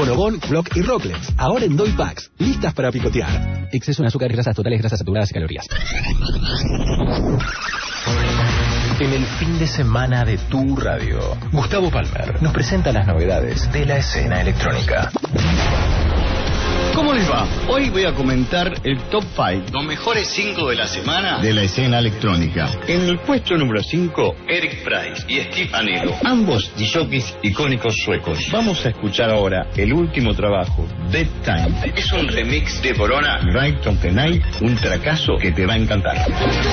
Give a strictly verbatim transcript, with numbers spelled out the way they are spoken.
Bonobón, Flock y Rocklets. Ahora en Doy Packs. Listas para picotear. Exceso en azúcar y grasas totales, grasas saturadas y calorías. En el fin de semana de tu radio, Gustavo Palmer nos presenta las novedades de la escena electrónica. ¿Cómo les va? Hoy voy a comentar el top cinco, los mejores cinco de la semana de la escena electrónica. En el puesto número cinco, Eric Price y Steve Anello, ambos disjockeys icónicos suecos. Vamos a escuchar ahora el último trabajo, Dead Time. Es un remix de Corona, Right of the Night, un tracazo que te va a encantar.